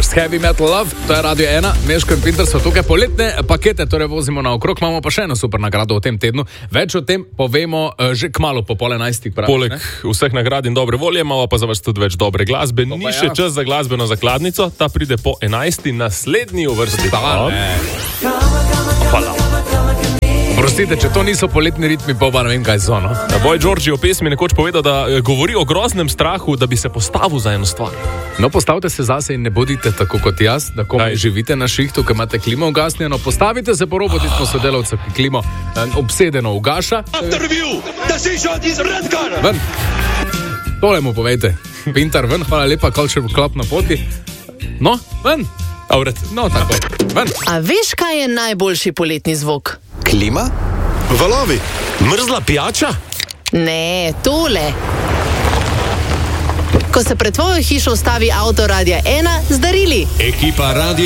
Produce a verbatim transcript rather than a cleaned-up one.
First Heavy Metal Love, to je Radio ena, Meško in Pinter so tukaj, poletne pakete torej vozimo naokrog, imamo pa še eno super nagrado v tem tednu, več o tem povemo uh, že kmalu po pol enajstih pravi. Poleg ne? vseh nagrad in dobre volje, imamo pa za vas tudi več dobre glasbe, to ni ja. še čas za glasbeno zakladnico, ta pride po enajsti, naslednji v vrsti. Hvala. Prostite, če to niso poletni ritmi, pa ne vem, kaj so, no? Boy George v pesmi nekoč povedal, da govori o groznem strahu, da bi se postavil za eno stvar. No, postavite se zase in ne bodite tako kot jaz, da ko živite na šihtu, ko imate klimo ugasnjeno, postavite se po robu tistmo sodelavca, ki klimo obsedeno ugaša. Ven. Tole mu povejte. Pintar, ven, hvala lepa, Culture Club na poti. No, ven. Avret. No, tako. Ven. A veš, kaj je najboljši poletni zvok? Klima? Valovi? Mrzla pijača? Ne, tole. Ko se pred tvojo hišo ustavi avto Radia ena z darili. Ekipa Radia